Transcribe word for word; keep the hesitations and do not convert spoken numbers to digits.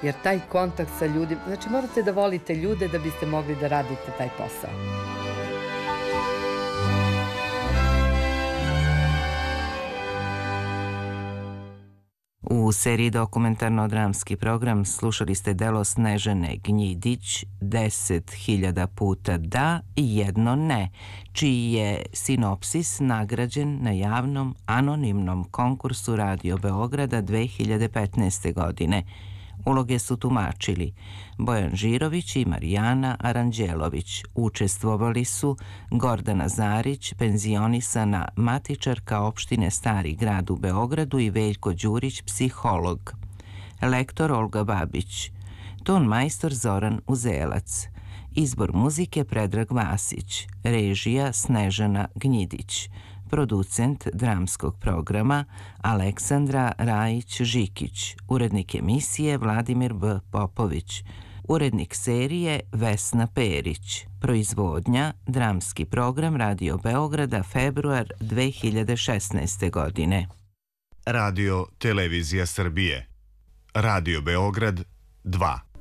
jer taj kontakt sa ljudima, znači morate da volite ljude da biste mogli da radite taj posao. U seriji dokumentarno-dramski program slušali ste delo Snežane Gnjidić Deset hiljada puta da i jedno ne, čiji je sinopsis nagrađen na javnom anonimnom konkursu Radio Beograda dve hiljade petnaeste. godine. Uloge su tumačili Bojan Žirović i Marijana Aranđelović. Učestvovali su Gordana Zarić, penzionisana matičarka opštine Stari grad u Beogradu, i Veljko Đurić, psiholog. Lektor Olga Babić. Ton majstor Zoran Uzelac. Izbor muzike Predrag Vasić. Režija Snežana Gnjidić. Producent dramskog programa Aleksandra Rajić-Žikić. Urednik emisije Vladimir B. Popović. Urednik serije Vesna Perić. Proizvodnja dramski program Radio Beograda, februar dve hiljade šesnaeste. godine. Radio Televizija Srbije. Radio Beograd dva.